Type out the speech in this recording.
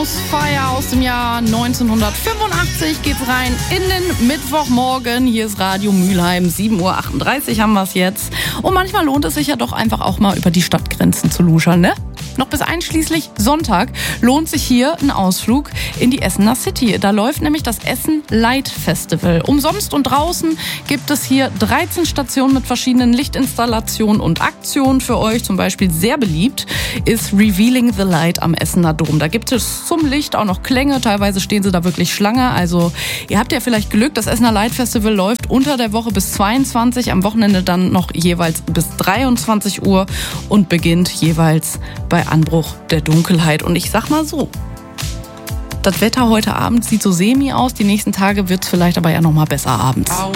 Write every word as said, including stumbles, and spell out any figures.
Fire aus dem Jahr neunzehnhundertfünfundachtzig geht's rein in den Mittwochmorgen. Hier ist Radio Mülheim, sieben Uhr achtunddreißig haben wir es jetzt. Und manchmal lohnt es sich ja doch einfach auch mal über die Stadtgrenzen zu luschern, ne? Noch bis einschließlich Sonntag lohnt sich hier ein Ausflug in die Essener City. Da läuft nämlich das Essen Light Festival. Umsonst und draußen gibt es hier dreizehn Stationen mit verschiedenen Lichtinstallationen und Aktionen für euch. Zum Beispiel sehr beliebt ist Revealing the Light am Essener Dom. Da gibt es zum Licht auch noch Klänge. Teilweise stehen sie da wirklich Schlange. Also ihr habt ja vielleicht Glück. Das Essener Light Festival läuft unter der Woche bis zweiundzwanzig, am Wochenende dann noch jeweils bis dreiundzwanzig Uhr und beginnt jeweils bei Anbruch der Dunkelheit. Und ich sag mal so, das Wetter heute Abend sieht so semi aus. Die nächsten Tage wird es vielleicht aber ja noch mal besser abends. Au.